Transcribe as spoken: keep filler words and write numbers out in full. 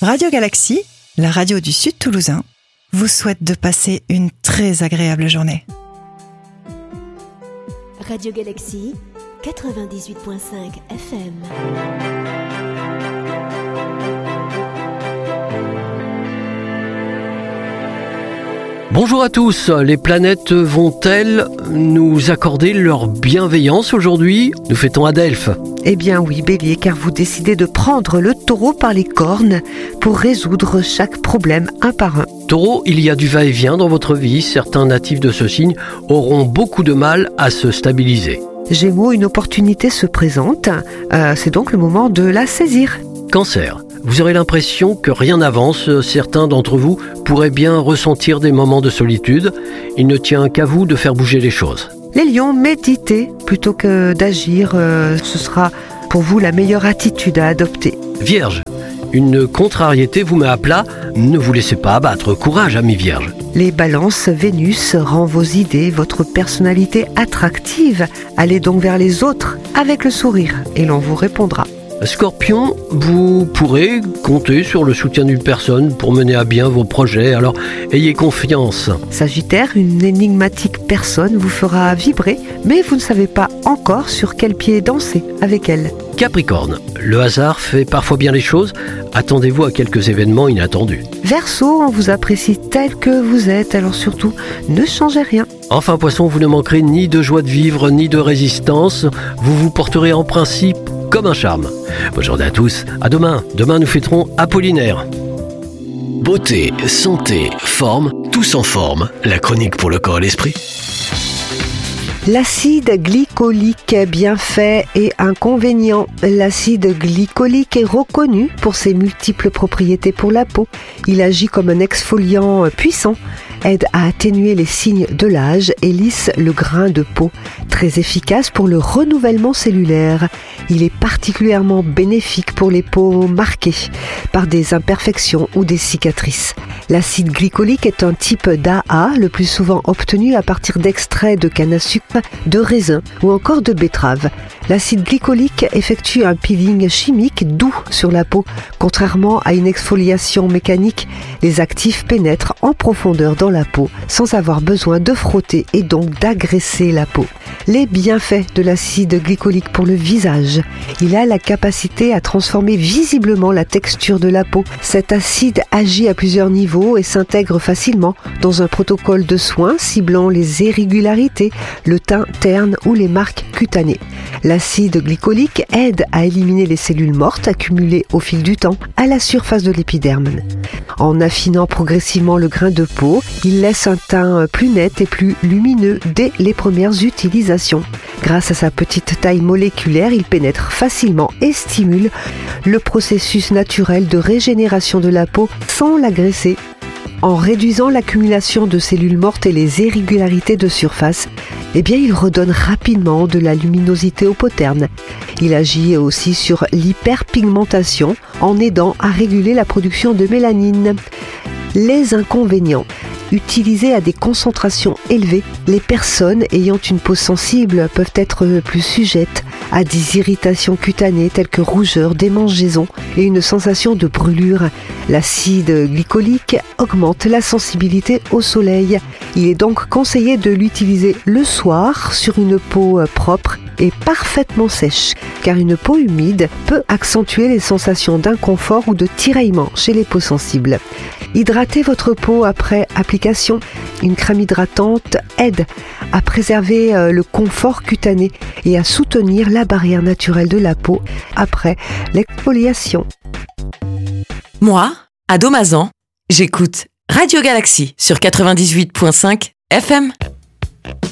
Radio Galaxy, la radio du Sud Toulousain, vous souhaite de passer une très agréable journée. Radio Galaxy, quatre-vingt-dix-huit virgule cinq F M. Bonjour à tous, les planètes vont-elles nous accorder leur bienveillance aujourd'hui ? Nous fêtons Adelphes. Eh bien oui, Bélier, car vous décidez de prendre le taureau par les cornes pour résoudre chaque problème un par un. Taureau, il y a du va-et-vient dans votre vie. Certains natifs de ce signe auront beaucoup de mal à se stabiliser. Gémeaux, une opportunité se présente. Euh, c'est donc le moment de la saisir. Cancer, vous aurez l'impression que rien n'avance. Certains d'entre vous pourraient bien ressentir des moments de solitude. Il ne tient qu'à vous de faire bouger les choses. Les lions, méditez plutôt que d'agir. Euh, ce sera pour vous la meilleure attitude à adopter. Vierge, une contrariété vous met à plat. Ne vous laissez pas abattre. Courage, amis vierges. Les balances, Vénus rend vos idées, votre personnalité attractive. Allez donc vers les autres avec le sourire et l'on vous répondra. Scorpion, vous pourrez compter sur le soutien d'une personne pour mener à bien vos projets, alors ayez confiance. Sagittaire, une énigmatique personne vous fera vibrer, mais vous ne savez pas encore sur quel pied danser avec elle. Capricorne, le hasard fait parfois bien les choses, attendez-vous à quelques événements inattendus. Verseau, on vous apprécie tel que vous êtes, alors surtout, ne changez rien. Enfin Poisson, vous ne manquerez ni de joie de vivre, ni de résistance, vous vous porterez en principe comme un charme. Bonne journée à tous, à demain. Demain nous fêterons Apollinaire. Beauté, santé, forme, tous en forme. La chronique pour le corps et l'esprit. L'acide glycolique, bienfaits et inconvénients. L'acide glycolique est reconnu pour ses multiples propriétés pour la peau. Il agit comme un exfoliant puissant, aide à atténuer les signes de l'âge et lisse le grain de peau. Très efficace pour le renouvellement cellulaire. Il est particulièrement bénéfique pour les peaux marquées par des imperfections ou des cicatrices. L'acide glycolique est un type d'A A, le plus souvent obtenu à partir d'extraits de canne à sucre, de raisin ou encore de betterave. L'acide glycolique effectue un peeling chimique doux sur la peau. Contrairement à une exfoliation mécanique, les actifs pénètrent en profondeur dans la peau sans avoir besoin de frotter et donc d'agresser la peau. Les bienfaits de l'acide glycolique pour le visage. Il a la capacité à transformer visiblement la texture de la peau. Cet acide agit à plusieurs niveaux et s'intègre facilement dans un protocole de soins ciblant les irrégularités, le teint terne ou les marques cutanées. L'acide glycolique aide à éliminer les cellules mortes accumulées au fil du temps à la surface de l'épiderme. En affinant progressivement le grain de peau, il laisse un teint plus net et plus lumineux dès les premières utilisations. Grâce à sa petite taille moléculaire, il pénètre facilement et stimule le processus naturel de régénération de la peau sans l'agresser. En réduisant l'accumulation de cellules mortes et les irrégularités de surface, eh bien, il redonne rapidement de la luminosité aux peaux ternes. Il agit aussi sur l'hyperpigmentation en aidant à réguler la production de mélanine. Les inconvénients. Utilisés à des concentrations élevées, les personnes ayant une peau sensible peuvent être plus sujettes à des irritations cutanées telles que rougeur, démangeaisons et une sensation de brûlure. L'acide glycolique augmente la sensibilité au soleil. Il est donc conseillé de l'utiliser le soir sur une peau propre et parfaitement sèche, car une peau humide peut accentuer les sensations d'inconfort ou de tiraillement chez les peaux sensibles. Hydratez votre peau après application. Une crème hydratante aide à préserver le confort cutané et à soutenir la barrière naturelle de la peau après l'exfoliation. Moi, à Domazan, j'écoute Radio Galaxy sur quatre-vingt-dix-huit virgule cinq F M.